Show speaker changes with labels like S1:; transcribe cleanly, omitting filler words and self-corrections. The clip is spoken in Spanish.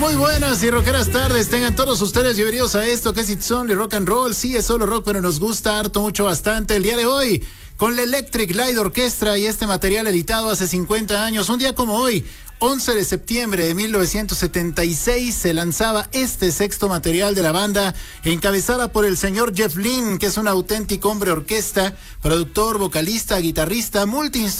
S1: Muy buenas y rockeras tardes. Tengan todos ustedes bienvenidos a esto que es It's Only Rock and Roll. Sí, es solo rock, pero nos gusta harto, mucho, bastante. El día de hoy, con la Electric Light Orchestra y este material editado hace 50 años. Un día como hoy, 11 de septiembre de 1976, se lanzaba este sexto material de la banda, encabezada por el señor Jeff Lynne, que es un auténtico hombre orquesta, productor, vocalista, guitarrista, multiinstrumentista.